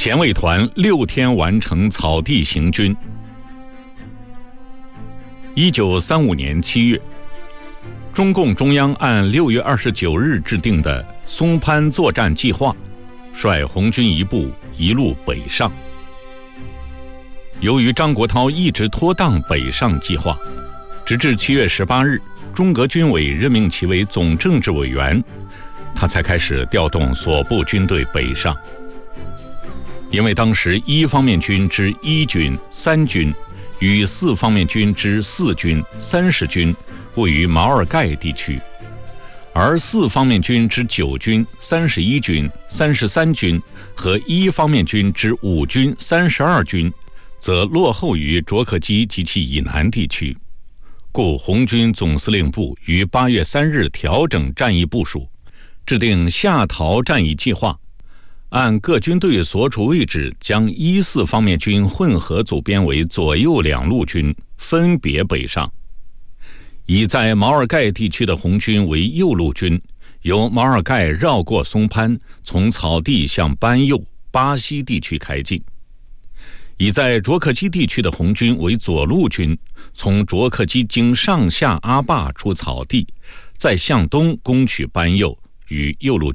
前卫团6天完成草地行军。1935年7月，中共中央按6月29日制定的松潘作战计划，率红军一部一路北上。由于张国焘一直拖档北上计划，直至7月18日，中革军委任命其为总政治委员，他才开始调动所部军队北上。因为当时1方面军之1军、3军与4方面军之4军、30军位于毛尔盖地区，而4方面军之9军、31军、33军和1方面军之5军、32军则落后于卓克基及其以南地区，故红军总司令部于8月3日调整战役部署，制定下逃战役计划，按各军队所处位置，将1、4方面军混合组编为左右2路军，分别北上。以在毛尔盖地区的红军为右路军，由毛尔盖绕过松潘，从草地向班右、巴西地区开进；以在卓克基地区的红军为左路军，从卓克基经上下阿坝出草地，再向东攻取班右，与右路